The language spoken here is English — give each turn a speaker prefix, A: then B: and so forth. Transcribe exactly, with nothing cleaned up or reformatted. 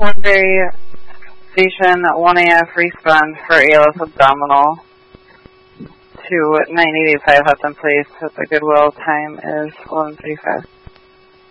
A: Woodbury Station one A F respond for A L S abdominal to nine eighty-five Hudson Place at the Goodwill. Time is eleven thirty-five.